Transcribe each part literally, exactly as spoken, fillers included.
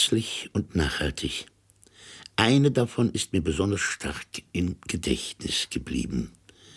herzlich und nachhaltig. Eine davon ist mir besonders stark im Gedächtnis geblieben.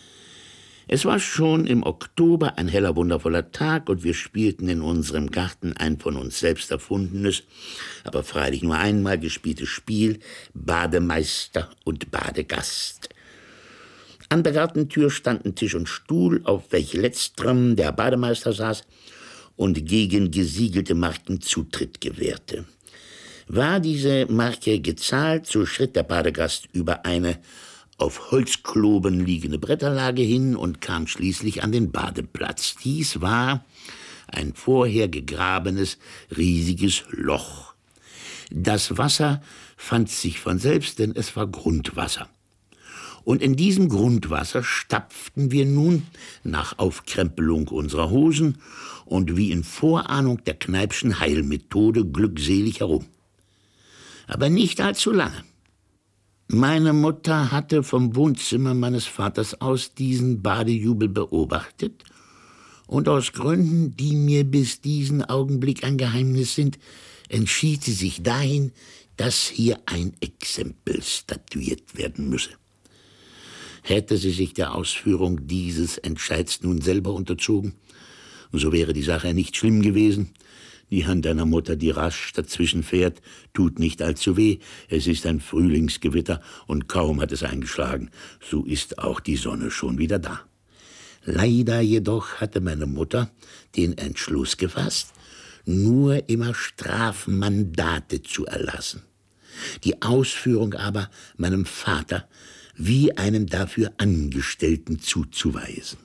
Es war schon im Oktober ein heller, wundervoller Tag und wir spielten in unserem Garten ein von uns selbst erfundenes, aber freilich nur einmal gespieltes Spiel, Bademeister und Badegast. An der Gartentür standen Tisch und Stuhl, auf welch letzterem der Bademeister saß und gegen gesiegelte Marken Zutritt gewährte. War diese Marke gezahlt, so schritt der Badegast über eine auf Holzkloben liegende Bretterlage hin und kam schließlich an den Badeplatz. Dies war ein vorher gegrabenes, riesiges Loch. Das Wasser fand sich von selbst, denn es war Grundwasser. Und in diesem Grundwasser stapften wir nun nach Aufkrempelung unserer Hosen und wie in Vorahnung der Kneipschen Heilmethode glückselig herum. Aber nicht allzu lange. Meine Mutter hatte vom Wohnzimmer meines Vaters aus diesen Badejubel beobachtet und aus Gründen, die mir bis diesen Augenblick ein Geheimnis sind, entschied sie sich dahin, dass hier ein Exempel statuiert werden müsse. Hätte sie sich der Ausführung dieses Entscheids nun selber unterzogen, so wäre die Sache nicht schlimm gewesen. Die Hand einer Mutter, die rasch dazwischen fährt, tut nicht allzu weh. Es ist ein Frühlingsgewitter und kaum hat es eingeschlagen, so ist auch die Sonne schon wieder da. Leider jedoch hatte meine Mutter den Entschluss gefasst, nur immer Strafmandate zu erlassen. Die Ausführung aber meinem Vater wie einem dafür Angestellten zuzuweisen.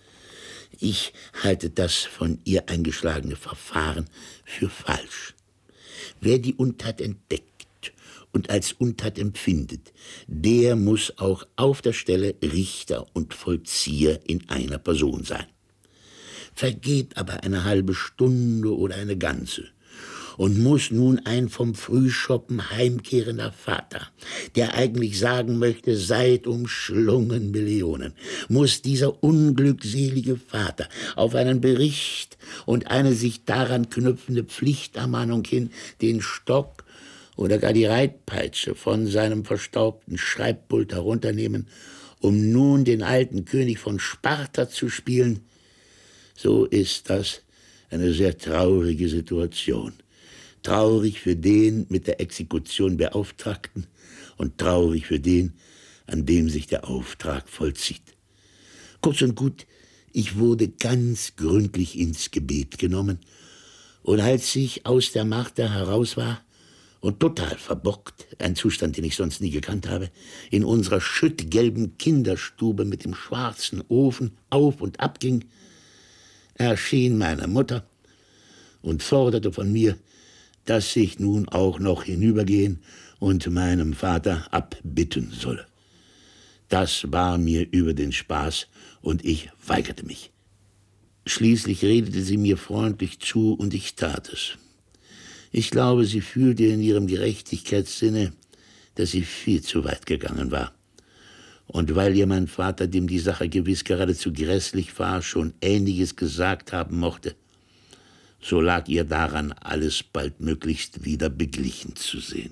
Ich halte das von ihr eingeschlagene Verfahren für falsch. Wer die Untat entdeckt und als Untat empfindet, der muss auch auf der Stelle Richter und Vollzieher in einer Person sein. Vergeht aber eine halbe Stunde oder eine ganze, und muss nun ein vom Frühschoppen heimkehrender Vater, der eigentlich sagen möchte, seid umschlungen Millionen, muss dieser unglückselige Vater auf einen Bericht und eine sich daran knüpfende Pflichtermahnung hin den Stock oder gar die Reitpeitsche von seinem verstaubten Schreibpult herunternehmen, um nun den alten König von Sparta zu spielen, so ist das eine sehr traurige Situation. Traurig für den mit der Exekution Beauftragten und traurig für den, an dem sich der Auftrag vollzieht. Kurz und gut, ich wurde ganz gründlich ins Gebet genommen, und als ich aus der Marter heraus war und total verbockt, ein Zustand, den ich sonst nie gekannt habe, in unserer schüttgelben Kinderstube mit dem schwarzen Ofen auf und ab ging, erschien meine Mutter und forderte von mir, dass ich nun auch noch hinübergehen und meinem Vater abbitten solle. Das war mir über den Spaß, und ich weigerte mich. Schließlich redete sie mir freundlich zu, und ich tat es. Ich glaube, sie fühlte in ihrem Gerechtigkeitssinne, dass sie viel zu weit gegangen war. Und weil ihr mein Vater, dem die Sache gewiss geradezu grässlich war, schon Ähnliches gesagt haben mochte, so lag ihr daran, alles baldmöglichst wieder beglichen zu sehen.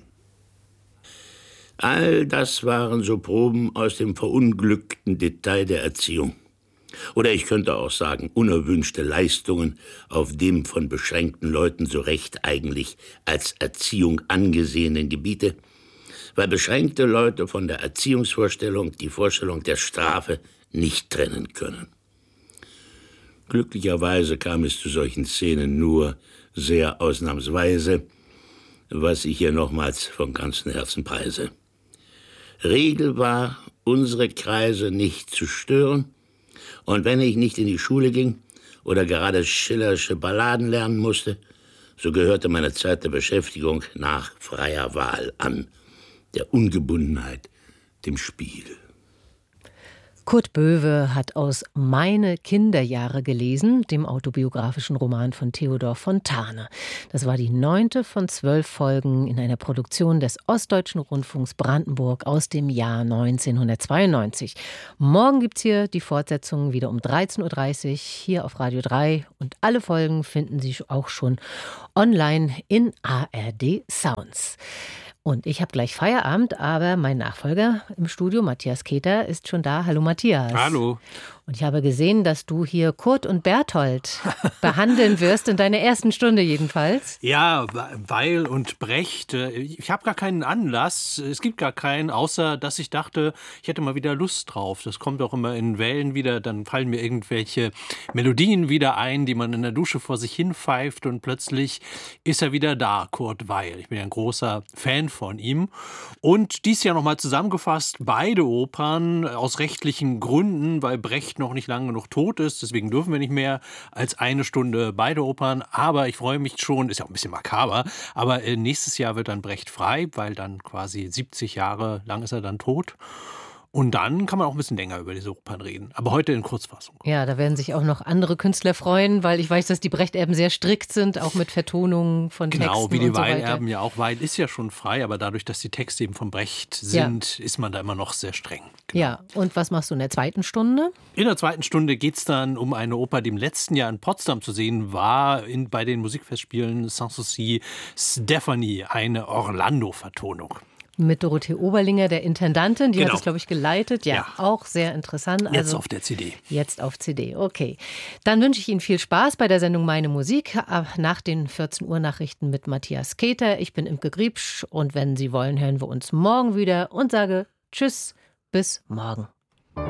All das waren so Proben aus dem verunglückten Detail der Erziehung. Oder ich könnte auch sagen, unerwünschte Leistungen auf dem von beschränkten Leuten so recht eigentlich als Erziehung angesehenen Gebiete, weil beschränkte Leute von der Erziehungsvorstellung die Vorstellung der Strafe nicht trennen können. Glücklicherweise kam es zu solchen Szenen nur sehr ausnahmsweise, was ich hier nochmals von ganzem Herzen preise. Regel war, unsere Kreise nicht zu stören, und wenn ich nicht in die Schule ging oder gerade schillersche Balladen lernen musste, so gehörte meine Zeit der Beschäftigung nach freier Wahl an, der Ungebundenheit, dem Spiel. Kurt Böwe hat aus Meine Kinderjahre gelesen, dem autobiografischen Roman von Theodor Fontane. Das war die neunte von zwölf Folgen in einer Produktion des Ostdeutschen Rundfunks Brandenburg aus dem Jahr neunzehnhundertzweiundneunzig. Morgen gibt's hier die Fortsetzung wieder um dreizehn Uhr dreißig hier auf Radio drei und alle Folgen finden Sie auch schon online in A R D Sounds. Und ich habe gleich Feierabend, aber mein Nachfolger im Studio, Matthias Keter, ist schon da. Hallo Matthias. Hallo. Und ich habe gesehen, dass du hier Kurt und Berthold behandeln wirst, in deiner ersten Stunde jedenfalls. Ja, Weil und Brecht. Ich habe gar keinen Anlass. Es gibt gar keinen, außer dass ich dachte, ich hätte mal wieder Lust drauf. Das kommt auch immer in Wellen wieder. Dann fallen mir irgendwelche Melodien wieder ein, die man in der Dusche vor sich hin pfeift. Und plötzlich ist er wieder da, Kurt Weil. Ich bin ja ein großer Fan von ihm. Und dies Jahr nochmal zusammengefasst, beide Opern aus rechtlichen Gründen, weil Brecht noch nicht lange genug tot ist, deswegen dürfen wir nicht mehr als eine Stunde beide Opern, aber ich freue mich schon, ist ja auch ein bisschen makaber, aber äh, nächstes Jahr wird dann Brecht frei, weil dann quasi siebzig Jahre lang ist er dann tot. Und dann kann man auch ein bisschen länger über diese Opern reden. Aber heute in Kurzfassung. Ja, da werden sich auch noch andere Künstler freuen, weil ich weiß, dass die Brecht-Erben sehr strikt sind, auch mit Vertonungen von Texten. Genau, wie die und so weiter. Weil-Erben ja auch. Weil ist ja schon frei, aber dadurch, dass die Texte eben von Brecht sind, ja. ist man da immer noch sehr streng. Genau. Ja, und was machst du in der zweiten Stunde? In der zweiten Stunde geht es dann um eine Oper, die im letzten Jahr in Potsdam zu sehen war, in, bei den Musikfestspielen Sanssouci, Stephanie, eine Orlando-Vertonung. Mit Dorothee Oberlinger, der Intendantin, die genau. hat es, glaube ich, geleitet. Ja, ja, auch sehr interessant. Jetzt also, auf der C D. Jetzt auf C D, okay. Dann wünsche ich Ihnen viel Spaß bei der Sendung Meine Musik nach den vierzehn Uhr Nachrichten mit Matthias Keter. Ich bin Imke Griebsch und wenn Sie wollen, hören wir uns morgen wieder und sage Tschüss, bis morgen.